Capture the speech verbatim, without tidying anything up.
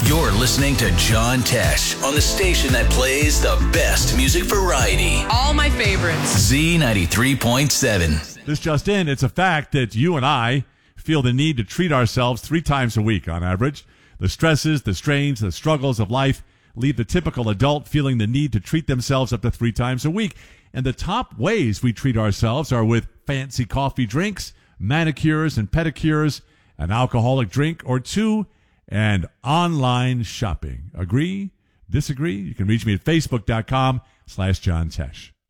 You're listening to John Tesh on the station that plays the best music variety. All my favorites. Z ninety-three point seven. This just in, it's a fact that you and I feel the need to treat ourselves three times a week on average. The stresses, the strains, the struggles of life leave the typical adult feeling the need to treat themselves up to three times a week. And the top ways we treat ourselves are with fancy coffee drinks, manicures and pedicures, an alcoholic drink or two, and online shopping. Agree? Disagree? You can reach me at facebook.com slash John Tesh.